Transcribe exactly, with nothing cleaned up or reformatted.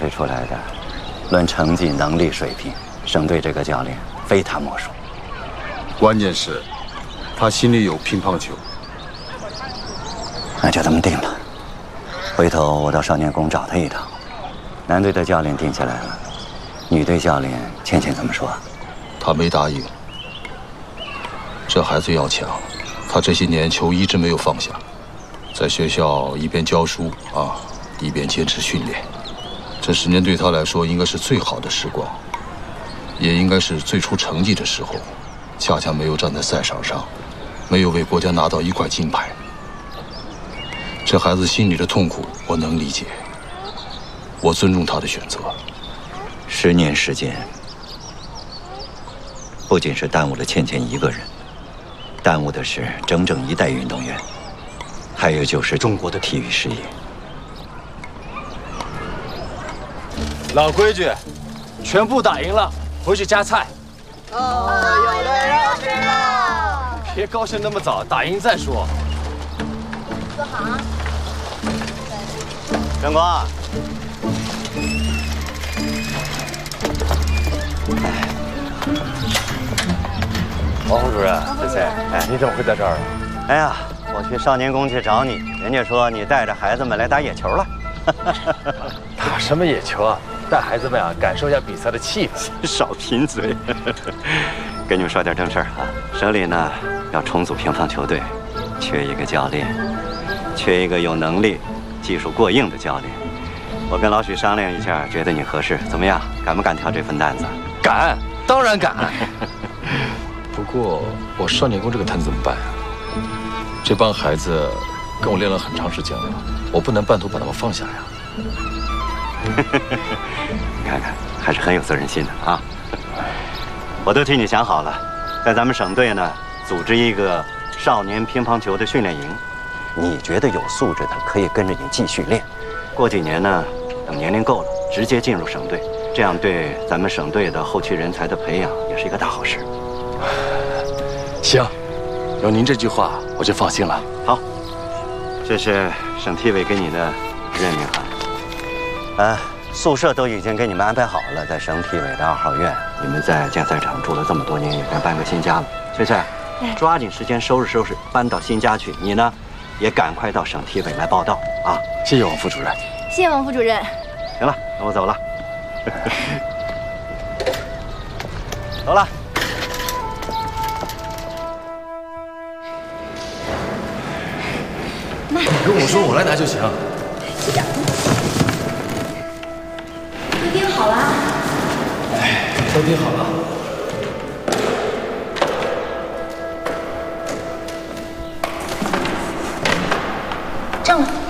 培出来的，论成绩、能力水平，省队这个教练非他莫属。 关键是，他心里有乒乓球。 那就这么定了。回头我到少年宫找他一趟。男队的教练定下来了，女队教练倩倩怎么说？ 他没答应。这孩子要强，他这些年球一直没有放下，在学校一边教书啊，一边坚持训练。这十年对他来说应该是最好的时光，也应该是最出成绩的时候。恰恰没有站在赛场上，没有为国家拿到一块金牌。这孩子心里的痛苦，我能理解。我尊重他的选择。 十年时间，不仅是耽误了倩倩一个人，耽误的是整整一代运动员，还有就是中国的体育事业。 老规矩，全部打赢了，回去加菜。 哦，有的肉吃了。 别高兴那么早，打赢再说。 坐好啊。 张光， 王副主任，这谁？哎，你怎么会在这儿啊？ 哎呀，我去少年宫去找你，人家说你带着孩子们来打野球了。 打什么野球啊？带孩子们啊，感受一下比赛的气氛。 少贫嘴。跟你们说点正事儿啊，省里呢要重组乒乓球队，缺一个教练，缺一个有能力、技术过硬的教练。我跟老许商量一下，觉得你合适，怎么样？敢不敢挑这份担子？ 敢，当然敢。 不过我少年宫这个摊子怎么办啊？这帮孩子跟我练了很长时间了，我不能半途把他们放下呀。 你看看，还是很有责任心的啊！我都替你想好了，在咱们省队呢，组织一个少年乒乓球的训练营。你觉得有素质的，可以跟着你继续练。过几年呢，等年龄够了，直接进入省队，这样对咱们省队的后期人才的培养也是一个大好事。 行，有您这句话，我就放心了。 好，这是省体委给你的任命函。啊，宿舍都已经给你们安排好了，在省体委的二号院。你们在建赛场住了这么多年，也该搬个新家了。翠翠，抓紧时间收拾收拾，搬到新家去。你呢，也赶快到省体委来报到啊！ 谢谢王副主任。 谢谢王副主任。 行了，那我走了。走了。 你跟我说，我来拿就行。 是的。都订好了。 哎，都订好了。 站稳。